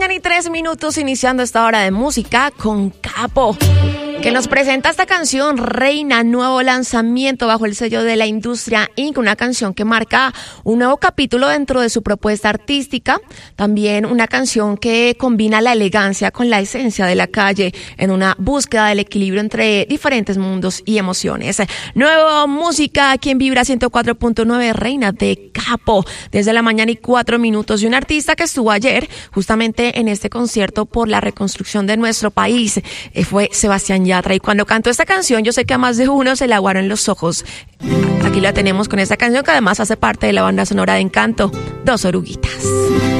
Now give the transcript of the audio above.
mañana y 3 minutos, iniciando esta hora de música con Capo, que nos presenta esta canción Reina, nuevo lanzamiento bajo el sello de la Industria Inc., una canción que marca un nuevo capítulo dentro de su propuesta artística, también una canción que combina la elegancia con la esencia de la calle en una búsqueda del equilibrio entre diferentes mundos y emociones. Nueva música aquí en Vibra 104.9, Reina de Capo, desde la mañana y 4 minutos, y un artista que estuvo ayer justamente en este concierto por la reconstrucción de nuestro país, fue Sebastián Yatra, y cuando cantó esta canción yo sé que a más de uno se le aguaron los ojos. Aquí la tenemos con esta canción que además hace parte de la banda sonora de Encanto, Dos Oruguitas.